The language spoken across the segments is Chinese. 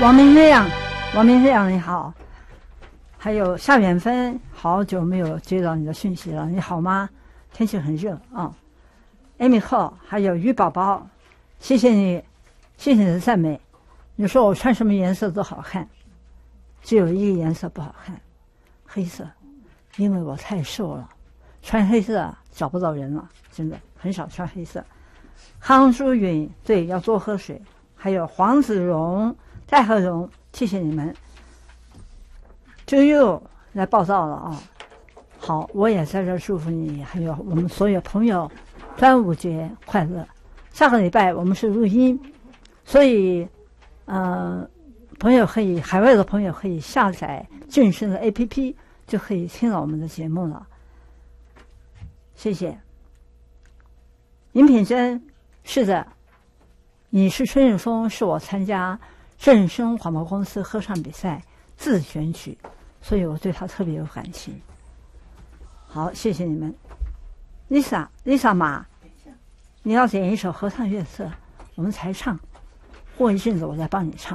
王明亮，王明亮你好，还有夏远芬，好久没有接到你的讯息了，你好吗？天气很热啊。Amy Ho， 还有于宝宝，谢谢你，谢谢你的赞美。你说我穿什么颜色都好看，只有一个颜色不好看，黑色，因为我太瘦了，穿黑色找不到人了，真的很少穿黑色。康淑允，对，要多喝水。还有黄子荣、戴和荣，谢谢你们。就又来报道了啊！好，我也在这祝福你，还有我们所有朋友，端午节快乐。下个礼拜我们是录音，所以朋友可以海外的朋友可以下载正声的 APP， 就可以听到我们的节目了。谢谢。尹品珍，是的，你是春日峰，是我参加正声广播公司合唱比赛自选曲，所以我对他特别有感情。好，谢谢你们。Lisa 马，你要点一首合唱乐色，我们才唱，过一阵子我再帮你唱。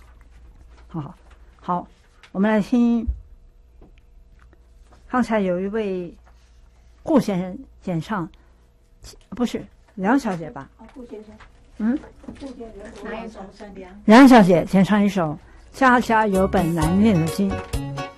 好，我们来听。刚才有一位顾先生演唱，不是梁小姐吧？ 顾先生。顾先生哪一首？梁小姐演唱一首《家家有本难念的经》。